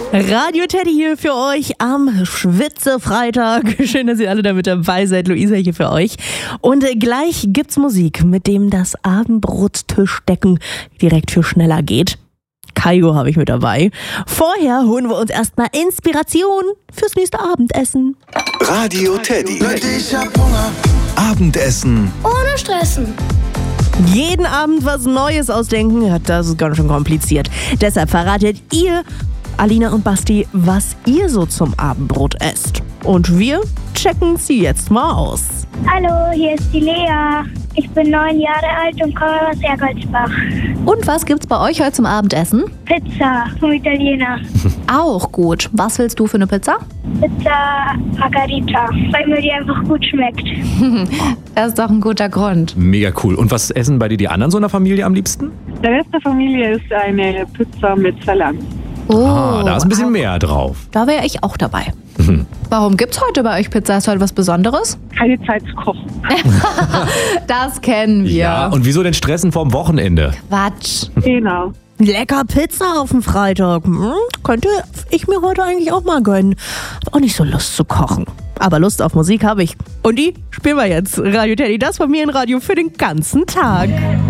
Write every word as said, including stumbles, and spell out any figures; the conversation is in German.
Radio Teddy hier für euch am Schwitze-Freitag. Schön, dass ihr alle da mit dabei seid. Luisa hier für euch. Und gleich gibt's Musik, mit dem das Abendbrottischdecken direkt für schneller geht. Kaigo habe ich mit dabei. Vorher holen wir uns erstmal Inspiration fürs nächste Abendessen. Radio Teddy. Ich hab Hunger. Abendessen. Ohne Stressen. Jeden Abend was Neues ausdenken, ja, das ist ganz schön kompliziert. Deshalb verratet ihr, Alina und Basti, was ihr so zum Abendbrot esst. Und wir checken sie jetzt mal aus. Hallo, hier ist die Lea. Ich bin neun Jahre alt und komme aus Ergoldsbach. Und was gibt's bei euch heute zum Abendessen? Pizza vom Italiener. Auch gut. Was willst du für eine Pizza? Pizza Margarita, weil mir die einfach gut schmeckt. Das ist doch ein guter Grund. Mega cool. Und was essen bei dir die anderen so in der Familie am liebsten? Der Rest der Familie ist eine Pizza mit Salami. Oh, Ah, da ist ein bisschen mehr drauf. da wäre ich auch dabei. Warum gibt's heute bei euch Pizza? Ist heute was Besonderes? Keine Zeit zu kochen. Das kennen wir. Ja, und wieso denn stressen vorm Wochenende? Quatsch. Genau. Lecker Pizza auf dem Freitag. Hm? Könnte ich mir heute eigentlich auch mal gönnen. Hab auch nicht so Lust zu kochen. Aber Lust auf Musik habe ich. Und die spielen wir jetzt. Radio Teddy, das Familienradio für den ganzen Tag.